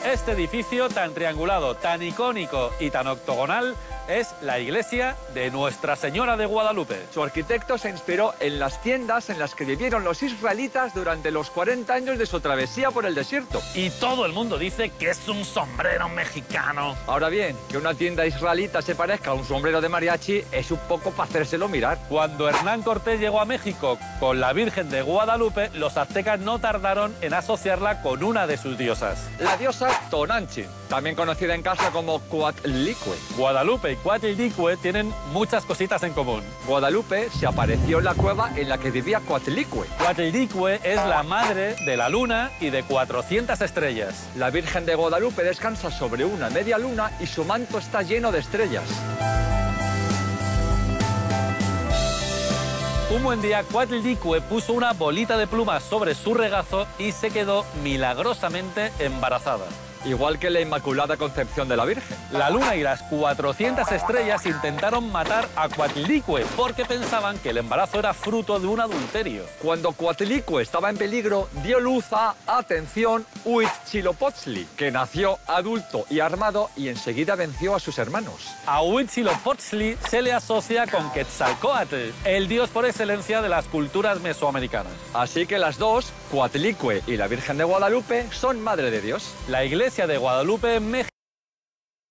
Este edificio tan triangulado, tan icónico y tan octogonal es la iglesia de Nuestra Señora de Guadalupe. Su arquitecto se inspiró en las tiendas en las que vivieron los israelitas durante los 40 años de su travesía por el desierto. Y todo el mundo dice que es un sombrero mexicano. Ahora bien, que una tienda israelita se parezca a un sombrero de mariachi es un poco para hacérselo mirar. Cuando Hernán Cortés llegó a México con la Virgen de Guadalupe, los aztecas no tardaron en asociarla con una de sus diosas. La diosa Tonantzin, también conocida en casa como Coatlicue. Guadalupe y Coatlicue tienen muchas cositas en común. Guadalupe se apareció en la cueva en la que vivía Coatlicue. Coatlicue es la madre de la luna y de 400 estrellas. La Virgen de Guadalupe descansa sobre una media luna y su manto está lleno de estrellas. Un buen día, Coatlicue puso una bolita de plumas sobre su regazo y se quedó milagrosamente embarazada. Igual que la Inmaculada Concepción de la Virgen. La luna y las 400 estrellas intentaron matar a Coatlicue porque pensaban que el embarazo era fruto de un adulterio. Cuando Coatlicue estaba en peligro, dio luz a, atención, Huitzilopochtli, que nació adulto y armado y enseguida venció a sus hermanos. A Huitzilopochtli se le asocia con Quetzalcóatl, el dios por excelencia de las culturas mesoamericanas. Así que las dos, Coatlicue y la Virgen de Guadalupe, son Madre de Dios. La iglesia de Guadalupe en México